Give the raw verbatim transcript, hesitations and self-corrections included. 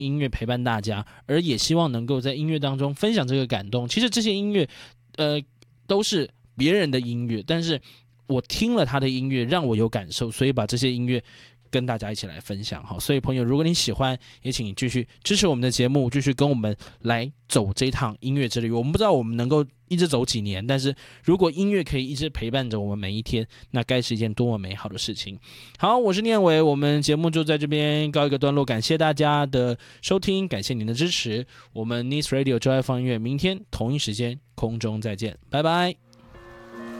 音乐陪伴大家，而也希望能够在音乐当中分享这个感动。其实这些音乐，呃，都是别人的音乐，但是我听了他的音乐，让我有感受，所以把这些音乐跟大家一起来分享。好，所以朋友，如果你喜欢，也请你继续支持我们的节目，继续跟我们来走这趟音乐之旅。我们不知道我们能够一直走几年，但是如果音乐可以一直陪伴着我们每一天，那该是一件多么美好的事情。好，我是念伟，我们节目就在这边告一个段落，感谢大家的收听，感谢您的支持。我们 Nice Radio 就爱放音乐，明天同一时间空中再见，拜拜。